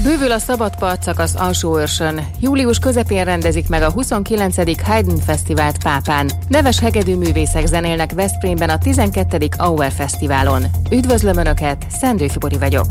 Bővül a szabadpart szakasz Alsóőrsön. Július közepén rendezik meg a 29. Haydn Fesztivált Pápán. Neves hegedűművészek zenélnek Veszprémben a 12. Auer Fesztiválon. Üdvözlöm Önöket, Szendő Fibori vagyok.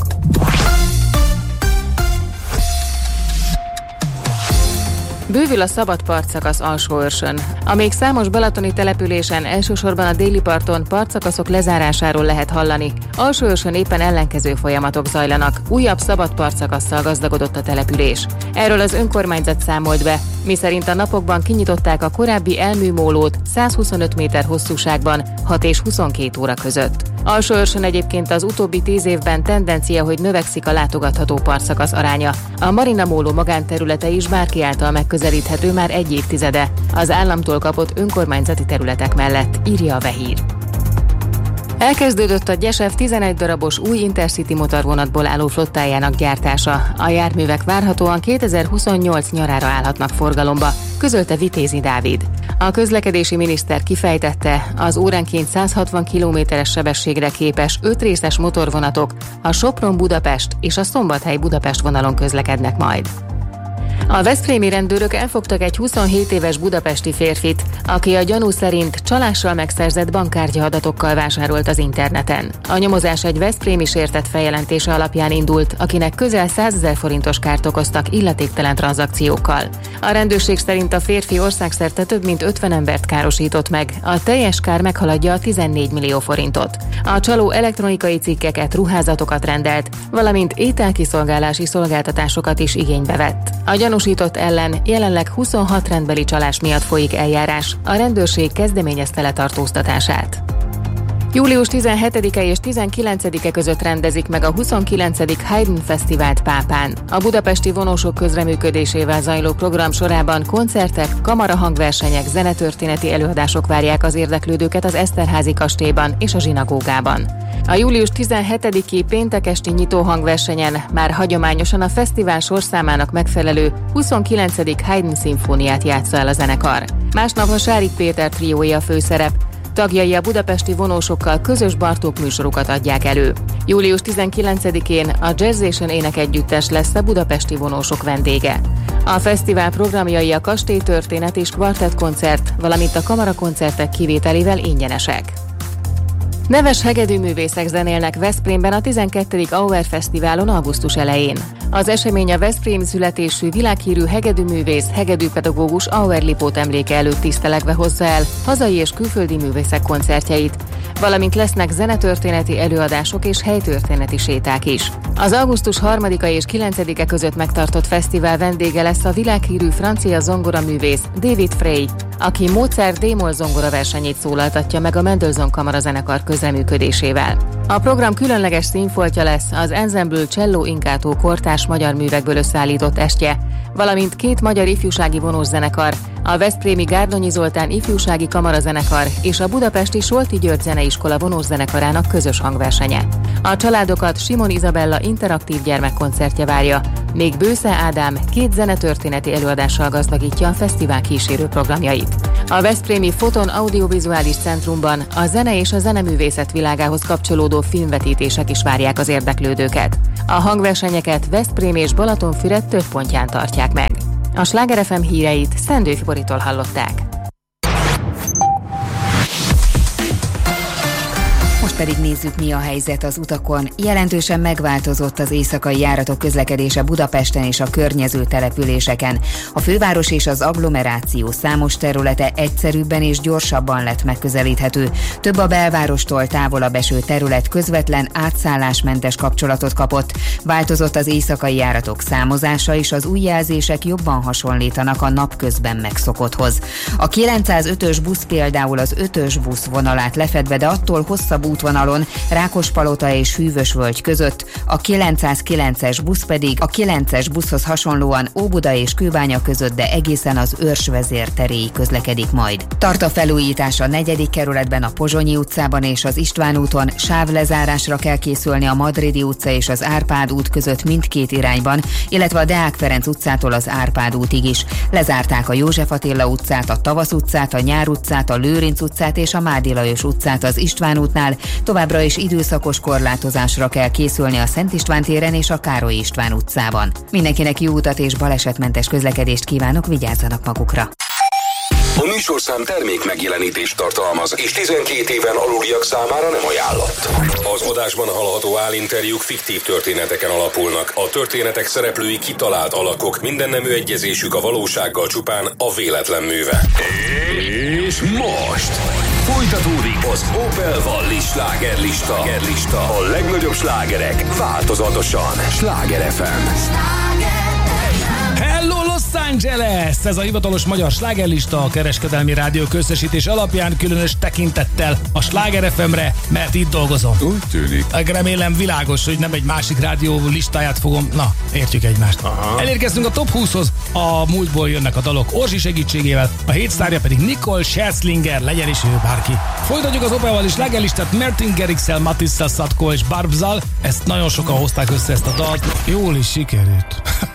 Bővül a szabadpart szakasz Alsóőrsön. A még számos balatoni településen, elsősorban a déli parton partszakaszok lezárásáról lehet hallani. Alsóőrsön éppen ellenkező folyamatok zajlanak. Újabb szabad partszakasszal gazdagodott a település. Erről az önkormányzat számolt be, miszerint a napokban kinyitották a korábbi elműmólót 125 méter hosszúságban 6 és 22 óra között. Alsóőrsön egyébként az utóbbi 10 évben tendencia, hogy növekszik a látogatható partszakasz aránya. A Marina móló magánterülete is bárki által megközelíthető már egy évtizede, az államtól kapott önkormányzati területek mellett, írja a Vehír. Elkezdődött a Gyesev 11 darabos új Intercity motorvonatból álló flottájának gyártása. A járművek várhatóan 2028 nyarára állhatnak forgalomba, közölte Vitézi Dávid. A közlekedési miniszter kifejtette, az óránként 160 km-es sebességre képes 5 részes motorvonatok a Sopron-Budapest és a Szombathely-Budapest vonalon közlekednek majd. A veszprémi rendőrök elfogtak egy 27 éves budapesti férfit, aki a gyanú szerint csalással megszerzett bankkártya adatokkal vásárolt az interneten. A nyomozás egy veszprémi sértett feljelentése alapján indult, akinek közel 100 000 forintos kárt okoztak illetéktelen tranzakciókkal. A rendőrség szerint a férfi országszerte több mint 50 embert károsított meg, a teljes kár meghaladja a 14 millió forintot. A csaló elektronikai cikkeket, ruházatokat rendelt, valamint ételkiszolgálási szolgáltatásokat is igénybe vett. A gyanúsított ellen jelenleg 26 rendbeli csalás miatt folyik eljárás, a rendőrség kezdeményezte letartóztatását. Július 17-e és 19-e között rendezik meg a 29. Haydn Fesztivált Pápán. A budapesti vonósok közreműködésével zajló program sorában koncertek, kamarahangversenyek, zenetörténeti előadások várják az érdeklődőket az Eszterházy kastélyban és a zsinagógában. A július 17-i péntek esti nyitóhangversenyen már hagyományosan a fesztivál sorszámának megfelelő 29. Haydn szimfóniát játsza el a zenekar. Másnap a Sárik Péter triója a főszerep, tagjai a budapesti vonósokkal közös Bartók műsorokat adják elő. Július 19-én a Jazzation énekegyüttes lesz a budapesti vonósok vendége. A fesztivál programjai a kastélytörténet és kvartettkoncert, valamint a kamarakoncertek kivételével ingyenesek. Neves hegedűművészek zenélnek Veszprémben a 12. Auer Fesztiválon augusztus elején. Az esemény a veszprémi születésű világhírű hegedűművész, hegedűpedagógus Auer Lipót emléke előtt tisztelegve hozza el hazai és külföldi művészek koncertjeit, valamint lesznek zenetörténeti előadások és helytörténeti séták is. Az augusztus 3-a és 9-e között megtartott fesztivál vendége lesz a világhírű francia zongoraművész David Frey, aki Mozart D-moll zongora versenyét szólaltatja meg a Mendelssohn Kamarazenekar közreműködésével. A program különleges színfoltja lesz az Ensemble Cello Inkato kortárs magyar művekből összeállított estje, valamint 2 magyar ifjúsági vonószenekar, a veszprémi Gárdonyi Zoltán ifjúsági kamarazenekar és a budapesti Solti György Zeneiskola vonószenekarának közös hangversenye. A családokat Simon Izabella interaktív gyermekkoncertje várja, még Bősze Ádám 2 zenetörténeti előadással gazdagítja a fesztivál kísérő programjait. A veszprémi Foton Audiovizuális Centrumban a zene és a zeneművészet világához kapcsolódó filmvetítések is várják az érdeklődőket. A hangversenyeket Veszprém és Balatonfüred több pontján tartják meg. A Sláger FM híreit Szendő Fiboritól hallották. Most pedig nézzük, mi a helyzet az utakon. Jelentősen megváltozott az éjszakai járatok közlekedése Budapesten és a környező településeken. A főváros és az agglomeráció számos területe egyszerűbben és gyorsabban lett megközelíthető. Több a belvárostól távolabb eső terület közvetlen átszállásmentes kapcsolatot kapott. Változott az éjszakai járatok számozása, és az új jelzések jobban hasonlítanak a napközben megszokotthoz. A 905-ös busz például az 5-ös busz vonalát lefedve, de attól hosszabb útvonalon Rákospalota és Hűvösvölgy között, a 909-es busz pedig a 9-es buszhoz hasonlóan Óbuda és Kőbánya között, de egészen az Őrs vezérteréig közlekedik majd. Tart a felújítás a 4. kerületben, a Pozsonyi utcában és az István úton, sávlezárásra kell készülni a Madridi utca és az Árpád út között mindkét irányban, illetve a Deák Ferenc utcától az Árpád útig is. Lezárták a József Attila utcát, a Tavasz utcát, a Nyár utcát, a Lőrinc utcát és a Mádi Lajos utcát az István útnál, Továbbra is időszakos korlátozásra kell készülni a Szent István téren és a Károly István utcában. Mindenkinek jó utat és balesetmentes közlekedést kívánok, vigyázzanak magukra! A műsorszám termék megjelenítést tartalmaz, és 12 éven aluliak számára nem ajánlott. Az adásban hallható állinterjúk fiktív történeteken alapulnak. A történetek szereplői kitalált alakok, mindennemű egyezésük a valósággal csupán a véletlen műve. És most folytatódik az Opel Valli slágerlista. A legnagyobb slágerek változatosan. Sláger FM. Hello Los Angeles! Ez a hivatalos magyar slágerlista a kereskedelmi rádió közösítés alapján, különös tekintettel a Sláger FM-re, mert itt dolgozom. Úgy tűnik. Remélem világos, hogy nem egy másik rádió listáját fogom. Na, értjük egymást. Aha. Elérkeztünk a Top 20-hoz, a múltból jönnek a dalok Orsi segítségével, a hét sztárja pedig Nicole Scherzinger, legyen is ő bárki. Folytatjuk az Opel Valli slágerlistát Martin Garrixel, Matissal, Sadko és Barbzal. Ezt nagyon sokan hozták össze ezt a dalt. Jól is sikerült.